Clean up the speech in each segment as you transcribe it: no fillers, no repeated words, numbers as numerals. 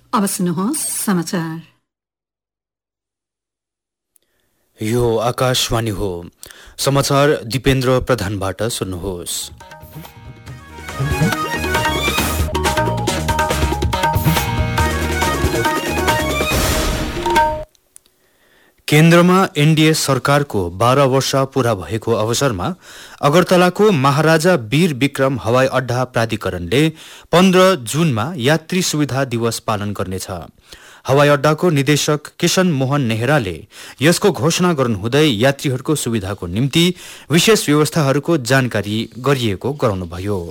अब सुन्नुहोस् समाचार। यो आकाशवाणी हो। समाचार दिपेन्द्र प्रधानबाट सुन्नुहोस्। केन्द्रमा एनडीए सरकारको 12 वर्ष पूरा भएको अवसरमा अगरतलाको महाराजा वीर विक्रम हवाई अड्डा प्राधिकरणले 15 जुनमा यात्री सुविधा दिवस पालन गर्नेछ। हवाई अड्डाको निदेशक किशन मोहन नेहराले यसको घोषणा गर्नुहुँदै यात्रीहरूको सुविधाको निम्ति विशेष व्यवस्थाहरूको जानकारी गरिएको गराउनुभयो।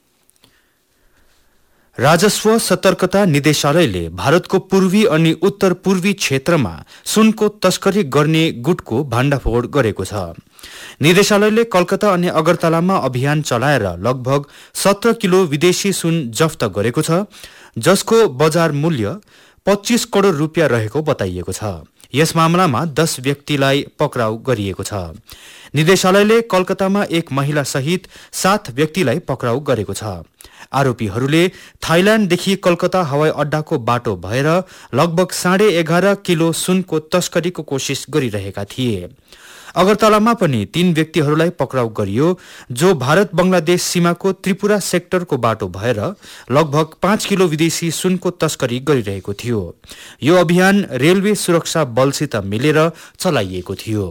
राजस्व सतर्कता निदेशालयले भारतको पूर्वी अनि उत्तर पूर्वी क्षेत्रमा सुनको तस्करी गर्ने गुटको भाण्डाफोड गरेको छ। निदेशालयले कलकत्ता अनि अगरतलामा अभियान चलाएर लगभग 17 किलो विदेशी सुन जफ्त गरेको छ, जसको बजार मूल्य 25 करोड़ रुपियाँ रहेको बताइएको छ। यस मामलामा 10 व्यक्तिलाई पक्राउ गरिएको छ। निदेशालयले कलकत्तामा एक महिला सहित 7 व्यक्तिलाई पक्राउ गरेको छ। आरोपीहरूले थाइल्याण्डदेखि कलकत्ता हवाई अड्डाको बाटो भएर लगभग 11.5 किलो सुनको तस्करीको कोशिश गरिरहेका थिए। अगरतलामा पनि 3 व्यक्तिहरूलाई पक्राउ गरियो, जो भारत बंगलादेश सीमाको त्रिपुरा सेक्टरको बाटो भएर लगभग 5 किलो विदेशी सुनको तस्करी गरिरहेको थियो। यो अभियान रेलवे सुरक्षा बलसित मिलेर चलाइएको थियो।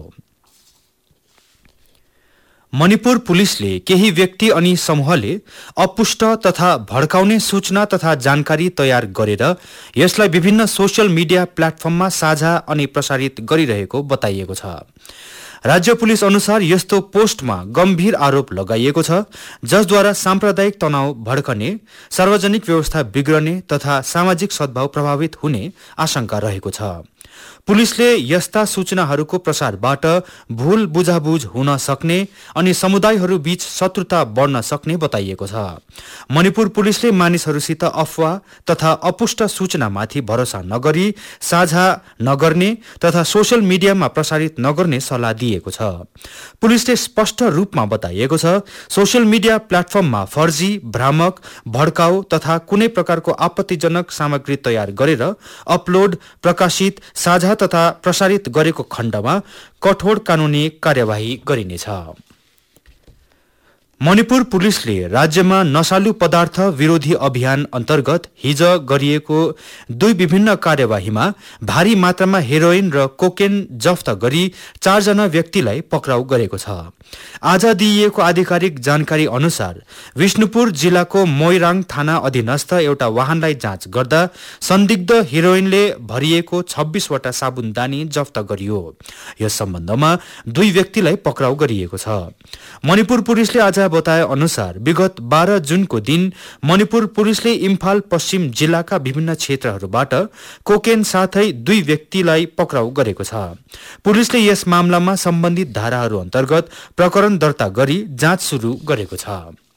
मणिपुर पुलिसले केही व्यक्ति अनि समूहले अपुष्ट तथा भड्काउने सूचना तथा जानकारी तयार गरेर यसलाई विभिन्न सोशल मिडिया प्लेटफर्ममा साझा अनि प्रसारित गरिरहेको बताइएको छ। राज्य पुलिस अनुसार यस्तो पोस्टमा गम्भीर आरोप लगाइएको छ, जसद्वारा सांप्रदायिक तनाव भड्कने, सार्वजनिक व्यवस्था बिग्रने तथा सामाजिक सद्भाव प्रभावित हुने आशंका रहेको छ। पुलिसले यस्ता सूचनाहरूको प्रसारबाट भूल बुझाबुझ हुन सक्ने अनि समुदायहरू बीच शत्रुता बढ्न सक्ने बताइएको छ। मणिपुर पुलिसले मानिसहरूसित अफवाह तथा अपुष्ट सूचनामाथि भरोसा नगरी साझा नगर्ने तथा सोशल मिडियामा प्रसारित नगर्ने सल्लाह दिएको छ। पुलिसले स्पष्ट रूपमा बताइएको छ, सोशल मिडिया प्लेटफर्ममा फर्जी, भ्रामक, भड्काउ तथा कुनै प्रकारको आपत्तिजनक सामग्री तयार गरेर अपलोड, प्रकाशित, साझा तथा प्रसारित गरेको खण्डमा कठोर कानूनी कार्यवाही गरिनेछ। मणिपुर पुलिसले राज्यमा नशालु पदार्थ विरोधी अभियान अन्तर्गत हिज गरिएको 2 विभिन्न कार्यवाहीमा भारी मात्रामा हेरोइन र कोकेन जफ्त गरी 4 जना व्यक्तिलाई पक्राउ गरेको छ। आज दिइएको आधिकारिक जानकारी अनुसार विष्णुपुर जिल्लाको मोइराङ थाना अधीनस्थ एउटा वाहनलाई जाँच गर्दा संदिग्ध हेरोइनले भरिएको 26 वटा साबुनदानी जफ्त गरियो। यस सम्बन्धमा 2 व्यक्तिलाई पक्राउ गरिएको छ। मणिपुर पुलिसले आज बताए अनुसार विगत 12 जुनको दिन मणिपुर पुलिसले इम्फाल पश्चिम जिल्लाका विभिन्न क्षेत्रहरूबाट कोकेन साथै 2 व्यक्तिलाई पक्राउ गरेको छ। पुलिसले यस मामलामा सम्बन्धित धाराहरू अन्तर्गत प्रकरण दर्ता गरी जाँच सुरु गरेको छ।